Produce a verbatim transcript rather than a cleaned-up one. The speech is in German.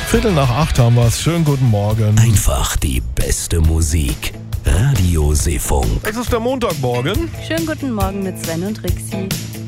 Viertel nach acht haben wir es. Schönen guten Morgen. Einfach die beste Musik. Radio Seefunk. Es ist der Montagmorgen. Schönen guten Morgen mit Sven und Rixi.